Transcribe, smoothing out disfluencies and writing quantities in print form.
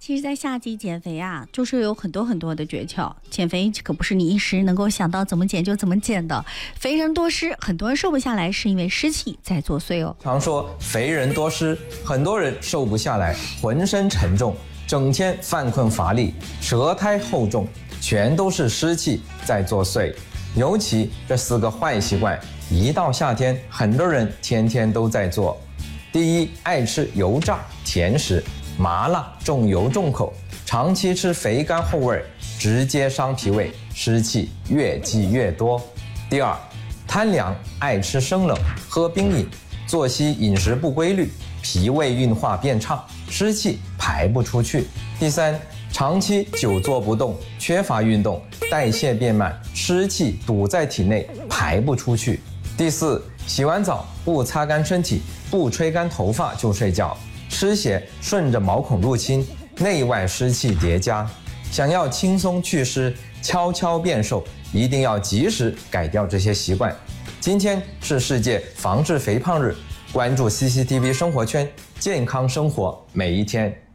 其实在夏季减肥啊，就是有很多的诀窍。减肥可不是你一时能够想到怎么减就怎么减的。肥人多湿，很多人瘦不下来是因为湿气在作祟哦。 常说肥人多湿，很多人瘦不下来，浑身沉重，整天犯困乏力，舌苔厚重，全都是湿气在作祟。尤其这4个坏习惯，一到夏天，很多人天天都在做。第一，爱吃油炸甜食，麻辣重油重口，长期吃肥甘厚味，直接伤脾胃，湿气越积越多。第二，贪凉，爱吃生冷，喝冰饮，作息饮食不规律，脾胃运化变差，湿气排不出去。第三，长期久坐不动，缺乏运动，代谢变慢，湿气堵在体内，排不出去。第四，洗完澡不擦干身体，不吹干头发就睡觉，湿邪顺着毛孔入侵，内外湿气叠加。想要轻松祛湿，悄悄变瘦，一定要及时改掉这些习惯。今天是世界防治肥胖日，关注 CCTV 生活圈，健康生活每一天。